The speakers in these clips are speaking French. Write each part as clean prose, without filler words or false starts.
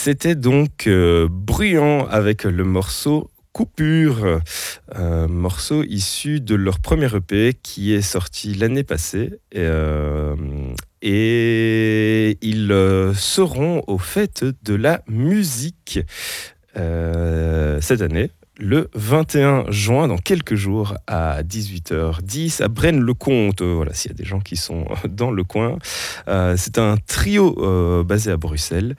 C'était donc Bruyant avec le morceau Coupure, morceau issu de leur premier EP qui est sorti l'année passée. Et ils seront au Fêtes de la musique cette année, le 21 juin, dans quelques jours, à 18h10, à Braine-le-Comte. Voilà, s'il y a des gens qui sont dans le coin. C'est un trio basé à Bruxelles.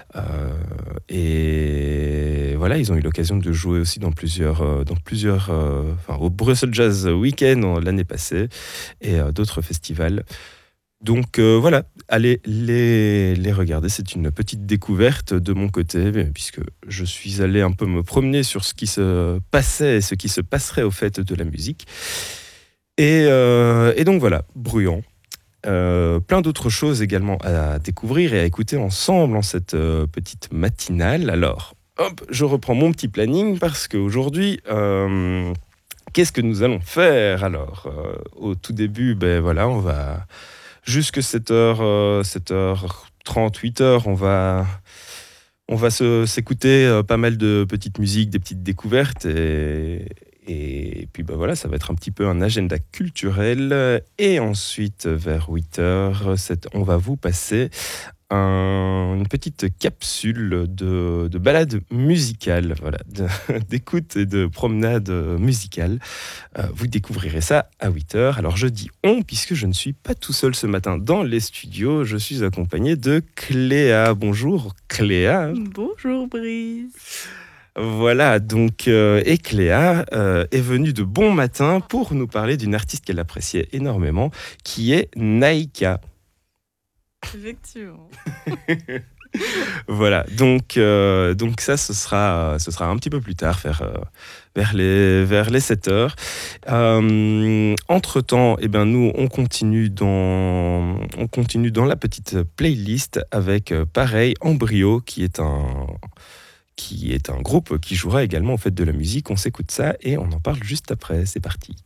Et voilà, ils ont eu l'occasion de jouer aussi dans plusieurs au Brussels Jazz Weekend l'année passée et d'autres festivals. Donc voilà, allez les regarder, c'est une petite découverte de mon côté, puisque je suis allé un peu me promener sur ce qui se passait et ce qui se passerait au Fêtes de la musique. Et donc voilà, Bruyant. Plein d'autres choses également à découvrir et à écouter ensemble en cette petite matinale. Alors, hop, je reprends mon petit planning parce qu'aujourd'hui, qu'est-ce que nous allons faire? Alors, au tout début, voilà, on va jusque 7h, 7h30, 8h, on va s'écouter pas mal de petites musiques, des petites découvertes et puis voilà, ça va être un petit peu un agenda culturel. Et ensuite, vers 8h, on va vous passer une petite capsule de balade musicale, voilà, d'écoute et de promenade musicale. Vous découvrirez ça à 8h. Alors je dis on, puisque je ne suis pas tout seul ce matin dans les studios. Je suis accompagné de Cléa. Bonjour Cléa. Bonjour Brice. Voilà, donc et Cléa est venue de bon matin pour nous parler d'une artiste qu'elle appréciait énormément, qui est Naïka. Effectivement. Voilà, donc ça, ce sera un petit peu plus tard, vers les 7h. Entre-temps, nous, on continue dans la petite playlist avec, pareil, Embryo, qui est un groupe qui jouera également au Fêtes de la musique. On s'écoute ça et on en parle juste après. C'est parti.